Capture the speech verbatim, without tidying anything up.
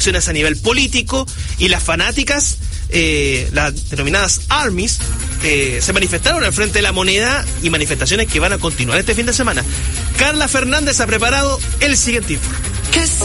a nivel político, y las fanáticas, eh, las denominadas armies, eh, se manifestaron al frente de la Moneda, y manifestaciones que van a continuar este fin de semana. Carla Fernández ha preparado el siguiente informe.